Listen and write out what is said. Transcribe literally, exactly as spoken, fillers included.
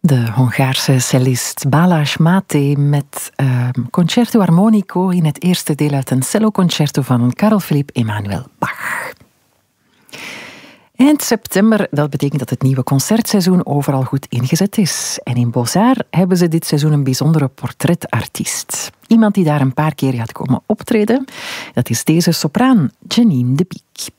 De Hongaarse cellist Balázs Máté met uh, Concerto Armonico in het eerste deel uit een celloconcerto van Carl Philipp Emanuel Bach. Eind september, dat betekent dat het nieuwe concertseizoen overal goed ingezet is. En in Beaux-Arts hebben ze dit seizoen een bijzondere portretartiest. Iemand die daar een paar keer gaat komen optreden, dat is deze sopraan Janine de Piek.